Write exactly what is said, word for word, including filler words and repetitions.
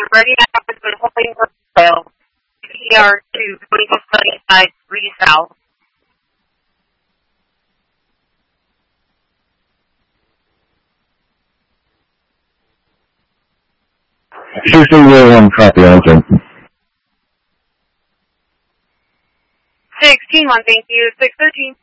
ready now for the holding for sale. P R two twenty-six seventy-five three South. Houston, William, copy, agent. sixteen one, thank you. six thirteen.